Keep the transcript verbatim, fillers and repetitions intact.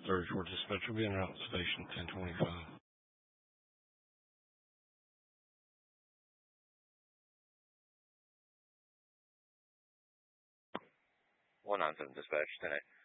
third Shore Dispatcher will be en route to station ten twenty-five. one nine seven Dispatch, ten eight.